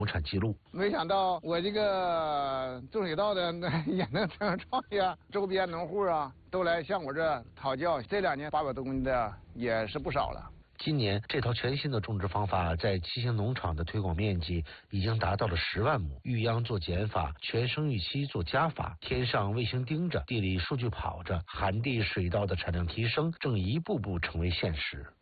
亩产记录。 没想到我这个种水稻的也能这样创业，周边农户啊都来向我这讨教。这2年800多公斤的也是不少了。 今年这套全新的种植方法在七星农场的推广面积已经达到了10万亩，育秧做减法，全生育期做加法，天上卫星盯着，地里数据跑着，寒地水稻的产量提升正一步步成为现实。